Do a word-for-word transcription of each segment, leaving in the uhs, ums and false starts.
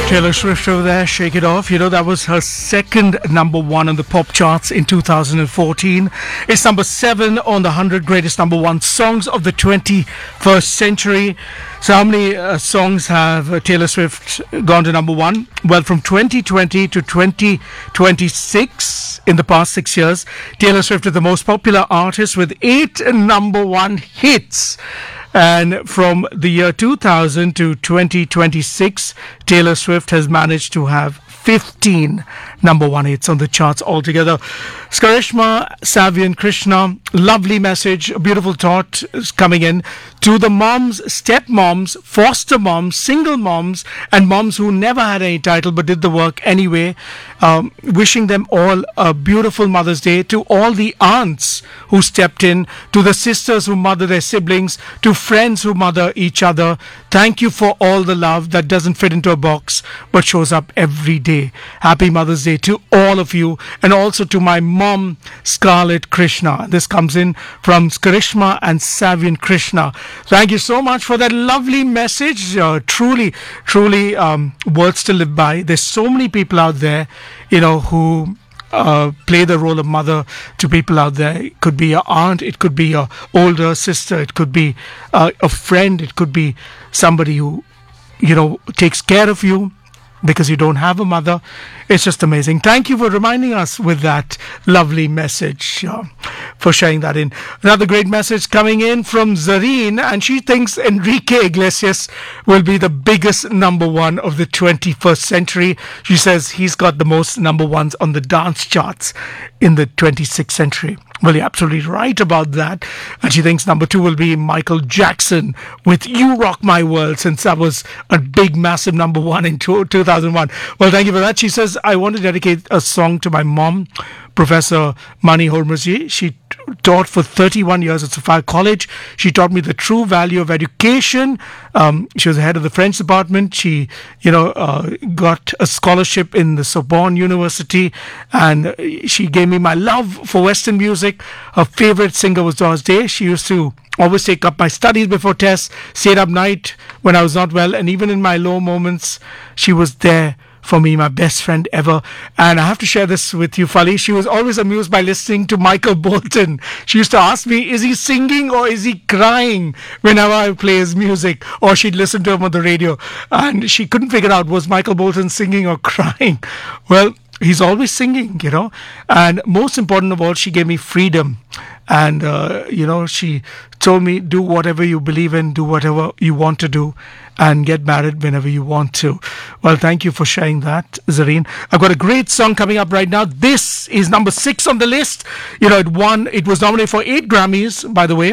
Taylor Swift over there, Shake It Off. You know, that was her second number one on the pop charts in two thousand fourteen. It's number seven on the one hundred greatest number one songs of the twenty-first century. So how many uh, songs have uh, Taylor Swift gone to number one? Well, from twenty twenty to twenty twenty-six, in the past six years, Taylor Swift is the most popular artist with eight number one hits. And from the year two thousand to twenty twenty-six, Taylor Swift has managed to have fifteen number one hits on the charts altogether. Skarishma, Savian Krishna, lovely message, a beautiful thought is coming in to the moms, stepmoms, foster moms, single moms, and moms who never had any title but did the work anyway. Um, wishing them all a beautiful Mother's Day. To all the aunts who stepped in, to the sisters who mother their siblings, to friends who mother each other. Thank you for all the love that doesn't fit into a box but shows up every day. Happy Mother's Day to all of you, and also to my mom, Scarlett Krishna. This comes in from Skarishma and Savian Krishna. Thank you so much for that lovely message. Uh, truly, truly um, words to live by. There's so many people out there, you know, who uh, play the role of mother to people out there. It could be your aunt, it could be your older sister, it could be uh, a friend, it could be somebody who, you know, takes care of you because you don't have a mother. It's just amazing. Thank you for reminding us with that lovely message, uh, for sharing that in. Another great message coming in from Zareen, and she thinks Enrique Iglesias will be the biggest number one of the twenty-first century. She says he's got the most number ones on the dance charts in the twenty-sixth century. Well, you're absolutely right about that. And she thinks number two will be Michael Jackson with You Rock My World, since that was a big, massive number one in two thousand one. Well, thank you for that. She says, I want to dedicate a song to my mom, Professor Mani Hormuzi. She t- taught for thirty-one years at Sophia College. She taught me the true value of education. Um, she was the head of the French department. She, you know, uh, got a scholarship in the Sorbonne University, and she gave me my love for Western music. Her favorite singer was Doris Day. She used to always take up my studies before tests, stayed up night when I was not well, and even in my low moments, she was there for me, my best friend ever. And I have to share this with you, Fali. She was always amused by listening to Michael Bolton. She used to ask me, is he singing or is he crying whenever I play his music? Or she'd listen to him on the radio, and she couldn't figure out, was Michael Bolton singing or crying? Well, he's always singing, you know. And most important of all, she gave me freedom. And, uh, you know, she told me, do whatever you believe in, do whatever you want to do, and get married whenever you want to. Well, thank you for sharing that, Zareen. I've got a great song coming up right now. This is number six on the list. You know, it won, it was nominated for eight Grammys, by the way.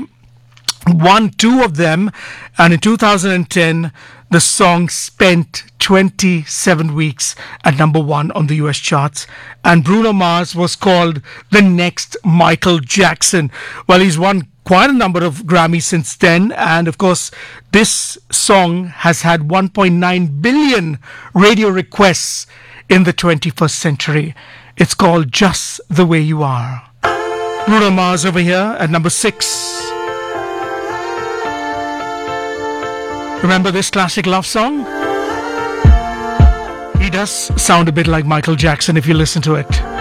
Won two of them. And in two thousand ten, the song spent twenty-seven weeks at number one on the U S charts. And Bruno Mars was called the next Michael Jackson. Well, he's won quite a number of Grammys since then. And of course, this song has had one point nine billion radio requests in the twenty-first century. It's called Just the Way You Are. Bruno Mars over here at number six. Remember this classic love song? He does sound a bit like Michael Jackson if you listen to it.